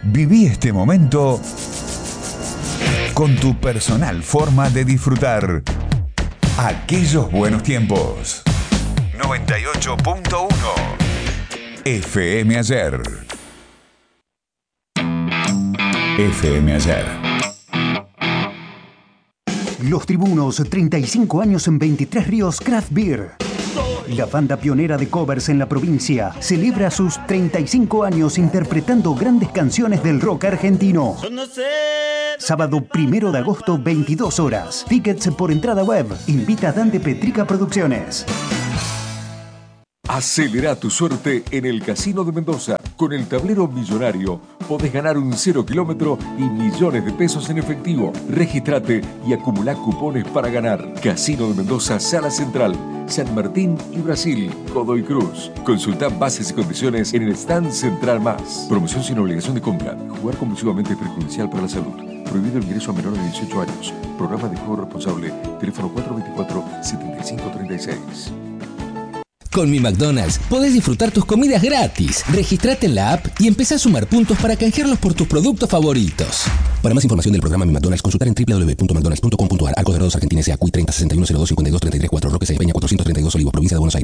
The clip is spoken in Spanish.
Viví este momento con tu personal forma de disfrutar aquellos buenos tiempos. 98.1 FM Ayer. FM Ayer. Los Tribunos, 35 años en 23 Ríos Craft Beer. La banda pionera de covers en la provincia celebra sus 35 años interpretando grandes canciones del rock argentino. Sábado 1 de agosto, 22 horas. Tickets por entrada web. Invita a Dante Petrica Producciones. Acelera tu suerte en el Casino de Mendoza. Con el tablero millonario podés ganar un 0 kilómetro y millones de pesos en efectivo. Regístrate y acumulá cupones para ganar. Casino de Mendoza, Sala Central, San Martín y Brasil, Godoy Cruz. Consulta bases y condiciones en el stand central más. Promoción sin obligación de compra. Jugar compulsivamente es perjudicial para la salud. Prohibido el ingreso a menores de 18 años. Programa de juego responsable. Teléfono 424-7536. Con Mi McDonald's podés disfrutar tus comidas gratis. Registrate en la app y empezá a sumar puntos para canjearlos por tus productos favoritos. Para más información del programa Mi McDonald's, consultar en www.mcdonalds.com.ar. Arcos Dorados Argentina S.A. CUI 30 61 02 52 33 4 Roque 6 Peña 432 Olivos, provincia de Buenos Aires.